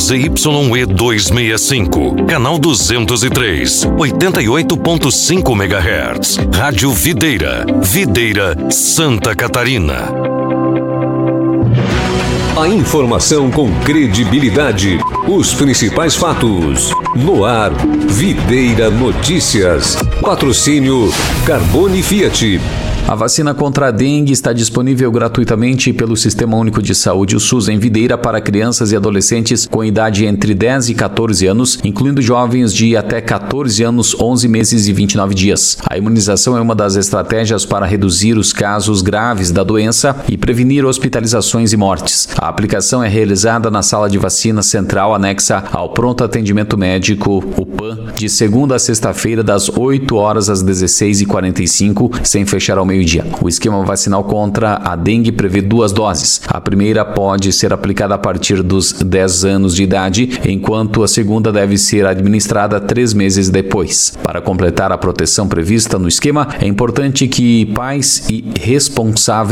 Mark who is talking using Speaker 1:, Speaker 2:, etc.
Speaker 1: ZYE 265, canal 203, 88.5 MHz. Rádio Videira, Videira, Santa Catarina.
Speaker 2: A informação com credibilidade. Os principais fatos. No ar, Videira Notícias. Patrocínio Carbone Fiat.
Speaker 3: A vacina contra a dengue está disponível gratuitamente pelo Sistema Único de Saúde, o SUS, em Videira para crianças e adolescentes com idade entre 10 e 14 anos, incluindo jovens de até 14 anos, 11 meses e 29 dias. A imunização é uma das estratégias para reduzir os casos graves da doença e prevenir hospitalizações e mortes. A aplicação é realizada na sala de vacina central anexa ao Pronto Atendimento Médico, o PAN, de segunda a sexta-feira, das 8 horas às 16h45, sem fechar ao meio-dia. O esquema vacinal contra a dengue prevê 2 doses. A primeira pode ser aplicada a partir dos 10 anos de idade, enquanto a segunda deve ser administrada 3 meses depois. Para completar a proteção prevista no esquema, é importante que pais e responsáveis